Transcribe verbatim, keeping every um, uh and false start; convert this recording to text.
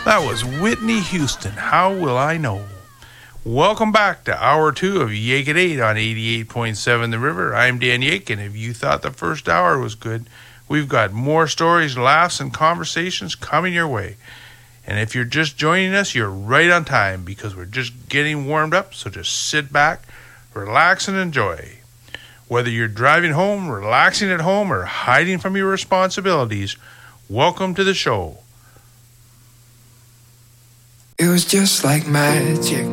That was Whitney Houston, How Will I Know? Welcome back to Hour two of Yake at eight on eighty-eight point seven The River. I'm Dan Yake, and if you thought the first hour was good, we've got more stories, laughs, and conversations coming your way. And if you're just joining us, you're right on time because we're just getting warmed up, so just sit back, relax, and enjoy. Whether you're driving home, relaxing at home, or hiding from your responsibilities, welcome to the show. It was just like magic.